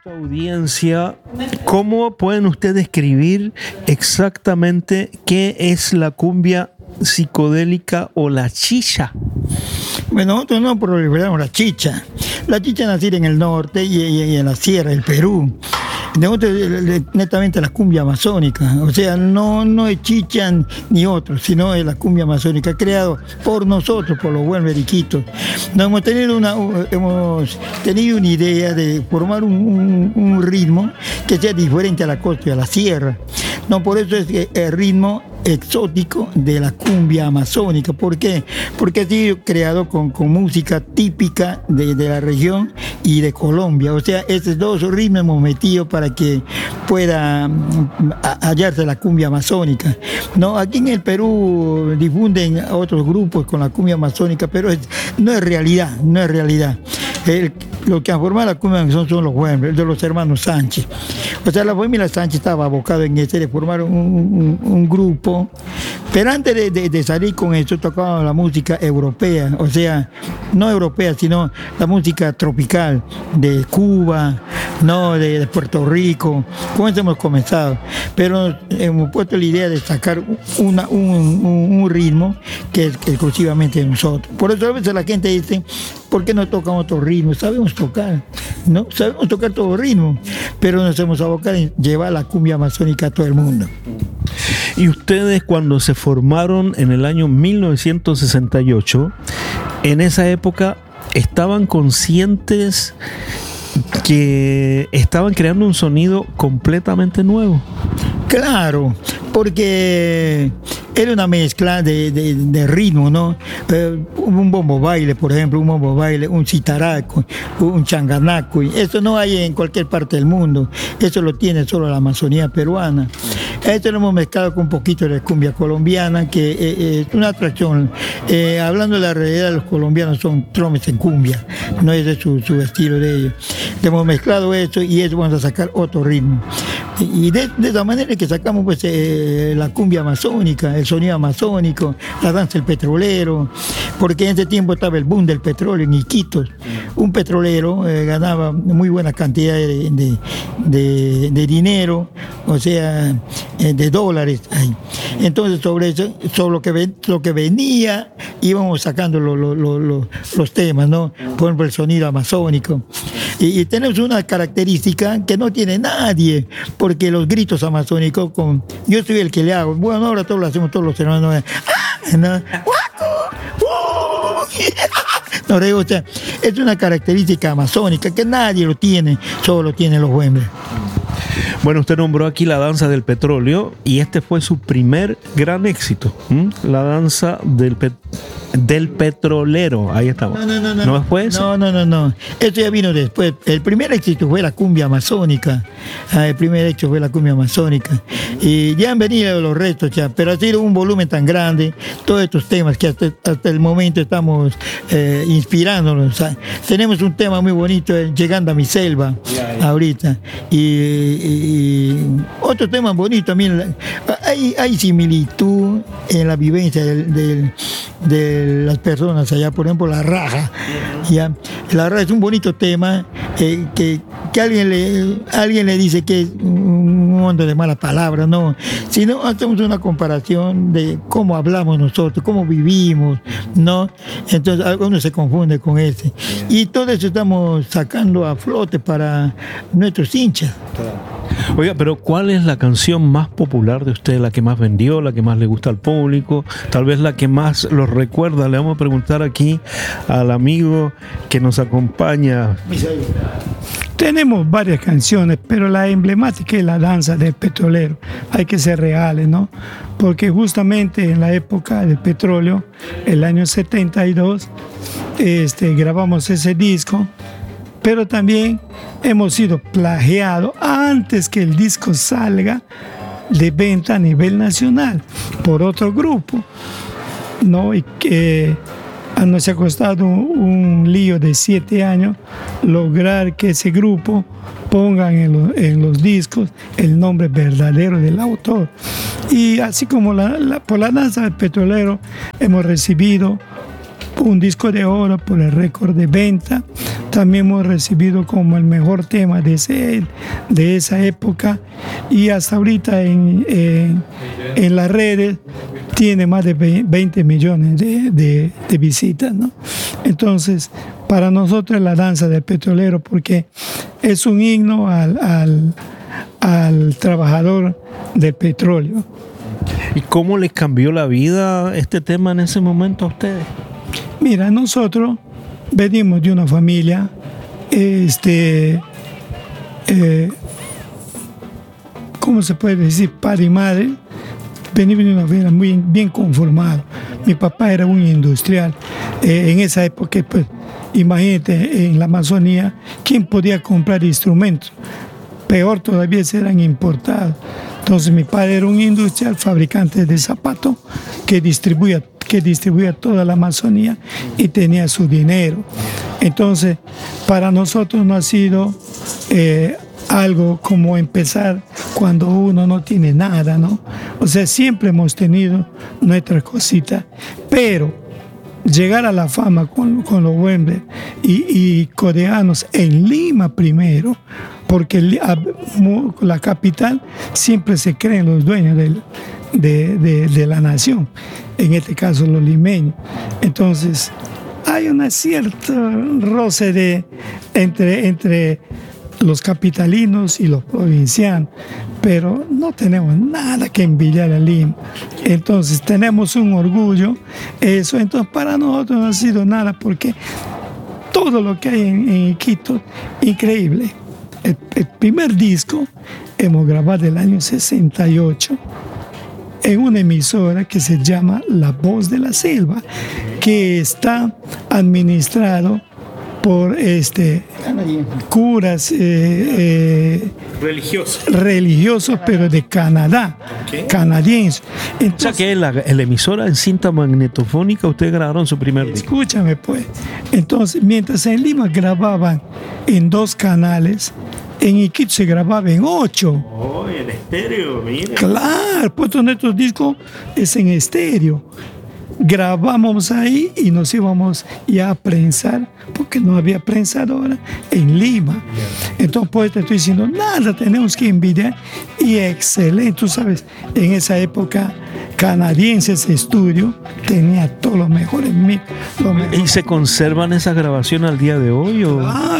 Audiencia, ¿cómo pueden ustedes describir exactamente qué es la cumbia psicodélica o la chicha? Bueno, nosotros no proliferamos la chicha. La chicha nació en el norte y en la sierra del Perú. Nosotros, netamente la cumbia amazónica, o sea, no es chicha ni otro, sino es la cumbia amazónica, creado por nosotros, por los buenos veriquitos. Hemos tenido una idea de formar un ritmo que sea diferente a la costa y a la sierra. No, por eso es que el ritmo exótico de la cumbia amazónica. ¿Por qué? Porque ha sido creado con música típica de la región y de Colombia. O sea, estos dos ritmos hemos metido para que pueda hallarse la cumbia amazónica. No, aquí en el Perú difunden a otros grupos con la cumbia amazónica, pero no es realidad. Lo que han formado la cumbia amazónica son los Güembres, de los hermanos Sánchez. O sea, la familia Sánchez estaba abocada en ese de formar un grupo, pero antes de salir con eso tocaban la música europea, o sea, no europea, sino la música tropical de Cuba, no de Puerto Rico. Con eso hemos comenzado, pero hemos puesto la idea de sacar un ritmo que es exclusivamente de nosotros. Por eso a veces la gente dice, ¿por qué no tocan otro ritmo? Sabemos tocar, ¿no? Sabemos tocar todo ritmo, pero nos hemos abocado en llevar la cumbia amazónica a todo el mundo. Y ustedes, cuando se formaron en el año 1968, en esa época, ¿estaban conscientes que estaban creando un sonido completamente nuevo? Claro, porque era una mezcla de ritmo, ¿no? Un bombo baile, por ejemplo, un citaraco, un changanaco. Eso no hay en cualquier parte del mundo. Eso lo tiene solo la Amazonía peruana. Esto lo hemos mezclado con un poquito de cumbia colombiana, que es una atracción. Hablando de la realidad, los colombianos son tromes en cumbia, no es de su estilo de ellos. Hemos mezclado eso y eso vamos a sacar otro ritmo. Y de esa manera que sacamos pues la cumbia amazónica, el sonido amazónico, la danza del petrolero, porque en ese tiempo estaba el boom del petróleo en Iquitos. Un petrolero ganaba muy buena cantidad de dinero, o sea, de dólares. Entonces sobre eso, sobre lo que venía, íbamos sacando los temas, ¿no? Por ejemplo, el sonido amazónico. Y tenemos una característica que no tiene nadie, porque los gritos amazónicos, yo soy el que le hago, bueno, ahora todos lo hacemos todos los hermanos, ¿no? No, o sea, es una característica amazónica que nadie lo tiene, solo lo tienen los Güembres. Bueno, usted nombró aquí la danza del petróleo y este fue su primer gran éxito, la danza del petrolero. Ahí estamos. ¿No fue eso? No. Esto ya vino después. El primer éxito fue la cumbia amazónica. Y ya han venido los restos ya, pero ha sido un volumen tan grande, todos estos temas que hasta el momento estamos inspirándonos. Tenemos un tema muy bonito, Llegando a mi selva, ahorita. Y otro tema bonito también. Hay similitud en la vivencia de las personas allá, por ejemplo, la raja. ¿Ya? La raja es un bonito tema que alguien le dice que es un mundo de malas palabras, no. Si no, hacemos una comparación de cómo hablamos nosotros, cómo vivimos, ¿no? Entonces, algunos se confunde con ese. Y todo eso estamos sacando a flote para nuestros hinchas. Oiga, pero ¿cuál es la canción más popular de usted, la que más vendió, la que más le gusta al público, tal vez la que más los recuerda? Le vamos a preguntar aquí al amigo que nos acompaña. Tenemos varias canciones, pero la emblemática es la danza del petrolero. Hay que ser reales, ¿no? Porque justamente en la época del petróleo, el año 72, grabamos ese disco, pero también hemos sido plagiados antes que el disco salga de venta a nivel nacional por otro grupo, ¿no? Y que nos ha costado un lío de 7 años lograr que ese grupo pongan en los discos el nombre verdadero del autor. Y así como por la danza del petrolero hemos recibido un disco de oro por el récord de venta. también hemos recibido como el mejor tema de esa época, y hasta ahorita en las redes tiene más de 20 millones de visitas, ¿no? Entonces, para nosotros es la danza del petrolero, porque es un himno al trabajador del petróleo. ¿Y cómo les cambió la vida este tema en ese momento a ustedes? Mira, nosotros venimos de una familia, ¿cómo se puede decir? Padre y madre. Venimos de una familia muy bien conformada. Mi papá era un industrial. En esa época, pues, imagínate, en la Amazonía, ¿quién podía comprar instrumentos? Peor todavía, eran importados. Entonces mi padre era un industrial, fabricante de zapatos, que distribuía toda la Amazonía y tenía su dinero. Entonces, para nosotros no ha sido algo como empezar cuando uno no tiene nada, ¿no? O sea, siempre hemos tenido nuestras cositas, pero llegar a la fama con los Wembley y coreanos en Lima primero, porque la capital siempre se creen los dueños de la nación, en este caso los limeños. Entonces hay una cierta roce entre los capitalinos y los provincianos, pero no tenemos nada que envidiar a Lima. Entonces tenemos un orgullo, eso. Entonces para nosotros no ha sido nada, porque todo lo que hay en Quito, increíble. El primer disco hemos grabado el año 68 en una emisora que se llama La Voz de la Selva, que está administrado por curas religiosos, pero de Canadá, canadienses. Entonces, o sea que la emisora en cinta magnetofónica ustedes grabaron su primer disco. Escúchame pues. Entonces, mientras en Lima grababan en 2 canales, en Iquitos se grababa en 8. Oh, en estéreo, mira. Claro, pues nuestro disco es en estéreo. Grabamos ahí y nos íbamos ya a prensar, porque no había prensadora en Lima. Entonces, pues te estoy diciendo, nada tenemos que envidiar, y excelente. Tú sabes, en esa época Canadienses Estudio tenía todos los mejores micros. ¿Y se conservan esas grabaciones al día de hoy? ¿O?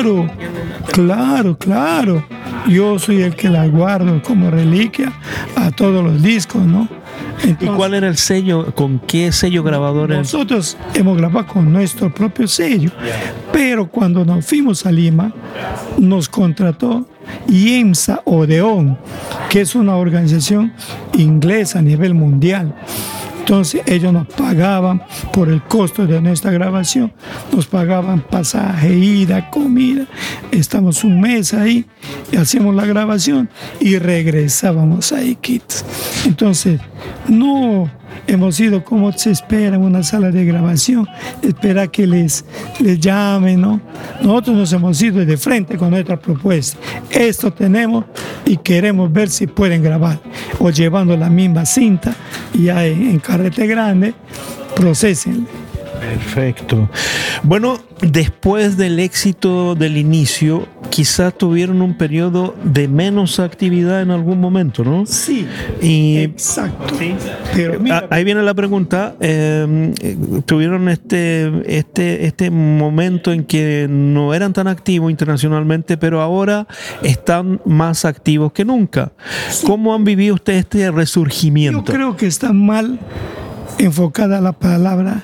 Claro. Yo soy el que las guardo como reliquia a todos los discos, ¿no? Entonces, ¿y cuál era el sello? ¿Con qué sello grabador? Nosotros hemos grabado con nuestro propio sello, pero cuando nos fuimos a Lima, nos contrató IEMSA Odeón, que es una organización inglesa a nivel mundial. Entonces ellos nos pagaban por el costo de nuestra grabación, nos pagaban pasaje, ida, comida. Estamos un mes ahí y hacíamos la grabación y regresábamos a Iquitos. Entonces no hemos ido como se espera en una sala de grabación, espera que les llamen, ¿no? Nosotros nos hemos ido de frente con nuestra propuesta. Esto tenemos y queremos ver si pueden grabar, o llevando la misma cinta ya en carrete grande, procesen. Perfecto. Bueno, después del éxito del inicio, quizás tuvieron un periodo de menos actividad en algún momento, ¿no? Sí, exacto. Sí. Pero mira, ahí viene la pregunta. Tuvieron este momento en que no eran tan activos internacionalmente, pero ahora están más activos que nunca. Sí. ¿Cómo han vivido ustedes este resurgimiento? Yo creo que está mal enfocada la palabra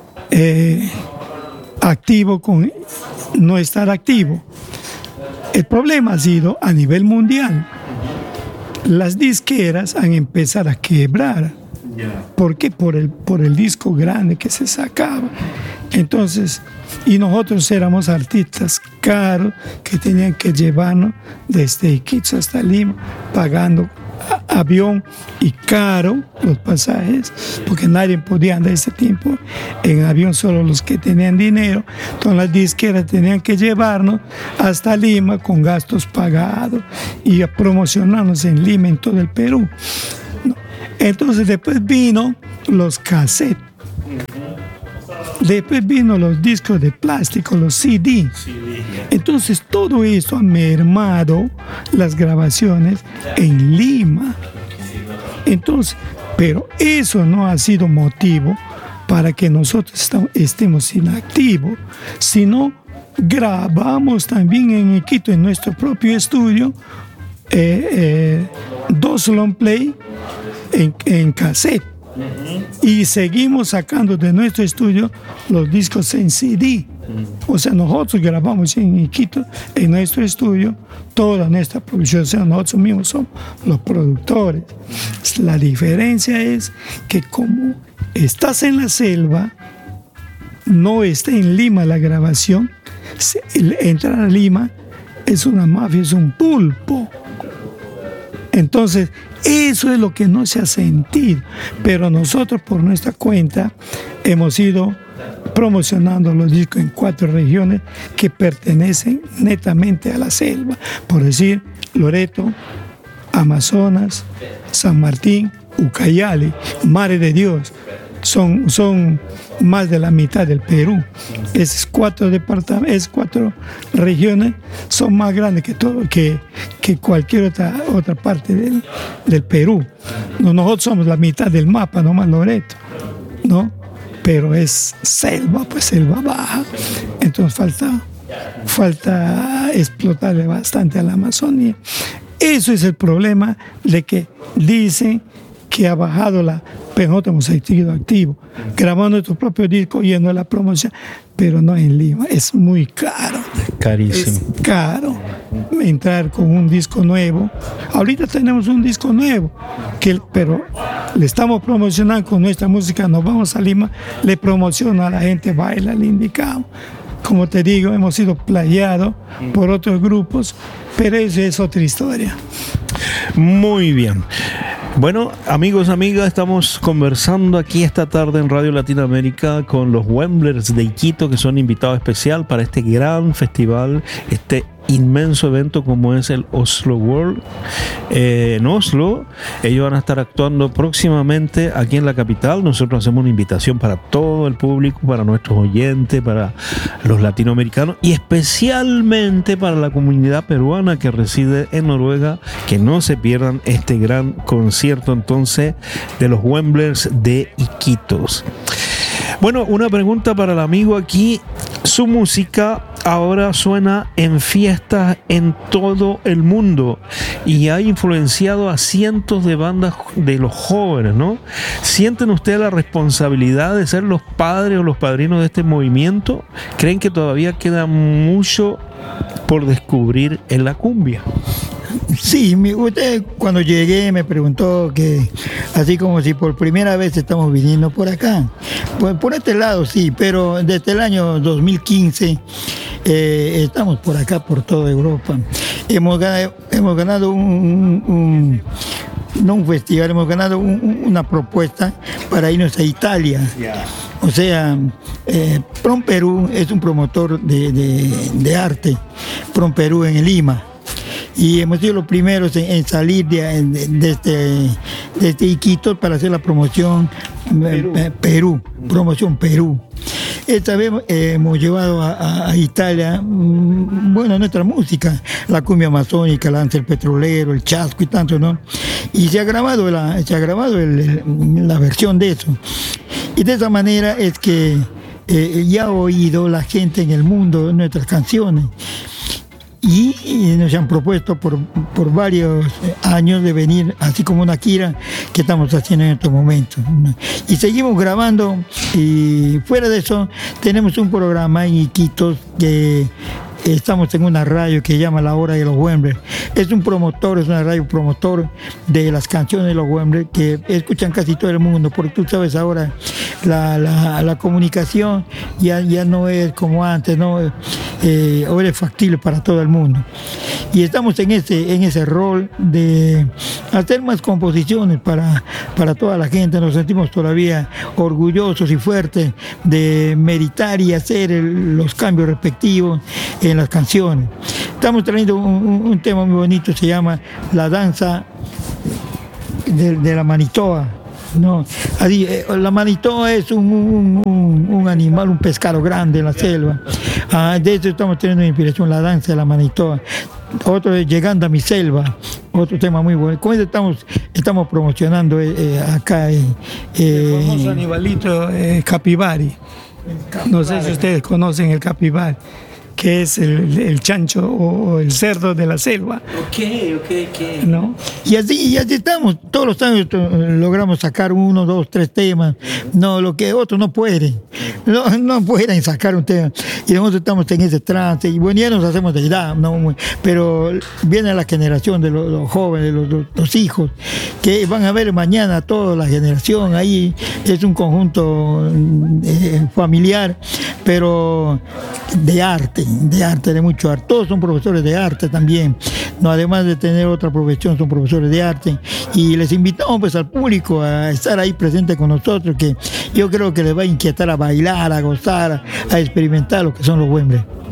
activo con no estar activo. El problema ha sido a nivel mundial. Las disqueras han empezado a quebrar. ¿Por qué? Por el disco grande que se sacaba. Entonces, y nosotros éramos artistas caros que tenían que llevarnos desde Iquitos hasta Lima, pagando avión y caro los pasajes, porque nadie podía andar ese tiempo en avión, solo los que tenían dinero. Entonces las disqueras tenían que llevarnos hasta Lima con gastos pagados y a promocionarnos en Lima, en todo el Perú. Entonces después vino los cassettes. Después vino los discos de plástico, los CD. Entonces todo eso ha mermado las grabaciones en Lima. Entonces, pero eso no ha sido motivo para que nosotros estemos inactivos, sino grabamos también en Quito, en nuestro propio estudio, 2 long play en cassette. Y seguimos sacando de nuestro estudio los discos en CD. O sea, nosotros grabamos en Quito, en nuestro estudio, toda nuestra producción. O sea, nosotros mismos somos los productores. La diferencia es que como estás en la selva, no está en Lima la grabación. Entrar a Lima es una mafia, es un pulpo. Entonces, eso es lo que no se ha sentido. Pero nosotros, por nuestra cuenta, hemos ido promocionando los discos en 4 regiones que pertenecen netamente a la selva. Por decir, Loreto, Amazonas, San Martín, Ucayali, Madre de Dios. Son más de la mitad del Perú. Esas 4 departamentos, 4 regiones son más grandes que cualquier otra parte del Perú. Nosotros somos la mitad del mapa, nomás Loreto, ¿no? Pero es selva, pues selva baja. Entonces falta explotarle bastante a la Amazonía. Eso es el problema de que dicen que ha bajado pero nosotros hemos seguido activos, grabando nuestro propio disco, yendo a la promoción, pero no en Lima, es muy caro. Carísimo. Es caro entrar con un disco nuevo. Ahorita tenemos un disco nuevo, pero le estamos promocionando con nuestra música, nos vamos a Lima, le promociona a la gente, baila, le indicamos. Como te digo, hemos sido plagiados por otros grupos, pero eso es otra historia. Muy bien. Bueno, amigos, amigas, estamos conversando aquí esta tarde en Radio Latinoamérica con los Wemblers de Quito, que son invitados especial para este gran festival, este inmenso evento como es el Oslo World en Oslo. Ellos van a estar actuando próximamente aquí en la capital. Nosotros hacemos una invitación para todo el público, para nuestros oyentes, para los latinoamericanos y especialmente para la comunidad peruana que reside en Noruega, que no se pierdan este gran concierto entonces de los Wemblers de Iquitos. Bueno, una pregunta para el amigo aquí. Su música ahora suena en fiestas en todo el mundo y ha influenciado a cientos de bandas de los jóvenes, ¿no? ¿Sienten ustedes la responsabilidad de ser los padres o los padrinos de este movimiento? ¿Creen que todavía queda mucho por descubrir en la cumbia? Sí, usted cuando llegué me preguntó que así como si por primera vez estamos viniendo por acá. Pues por este lado sí, pero desde el año 2015 estamos por acá, por toda Europa. Hemos ganado no un festival, hemos ganado una propuesta para irnos a Italia. O sea, Prom Perú es un promotor de arte, Prom Perú en Lima. Y hemos sido los primeros en salir de este Iquitos para hacer la promoción Perú, promoción Perú. Esta vez hemos llevado a Italia, nuestra música, la cumbia amazónica, la danza del petrolero, el chasco y tanto, ¿no? Y se ha grabado la versión de eso. Y de esa manera es que ya ha oído la gente en el mundo nuestras canciones. Y nos han propuesto por varios años de venir, así como una gira que estamos haciendo en estos momentos. Y seguimos grabando, y fuera de eso tenemos un programa en Iquitos que estamos en una radio que se llama La Hora de los Wemblers. Es una radio promotor de las canciones de los Wemblers que escuchan casi todo el mundo, porque tú sabes ahora la comunicación ya no es como antes, ¿no? Ahora es factible para todo el mundo. Y estamos en ese rol de hacer más composiciones para toda la gente. Nos sentimos todavía orgullosos y fuertes de meditar y hacer los cambios respectivos en las canciones. Estamos trayendo un tema muy bonito, se llama La Danza de la Manitoa. No, así, la manitoa es un animal, un pescado grande en la selva. De eso estamos teniendo inspiración, la danza de la manitoa. Otro es Llegando a mi selva, otro tema muy bueno. Con eso estamos promocionando acá. El famoso animalito capibari. No sé si ustedes conocen el capibari, que es el chancho o el cerdo de la selva. Ok. ¿No? Y así estamos, todos los años logramos sacar 1, 2, 3 temas, no, lo que otros no pueden, no pueden sacar un tema, y nosotros estamos en ese trance, y bueno, ya nos hacemos de edad, ¿no? Pero viene la generación de los jóvenes, los hijos, que van a ver mañana toda la generación, ahí es un conjunto familiar, pero de arte, de mucho arte. Todos son profesores de arte también, no, además de tener otra profesión, son profesores de arte, y les invitamos pues al público a estar ahí presente con nosotros, que yo creo que les va a inquietar a bailar, a gozar, a experimentar lo que son los Huembre.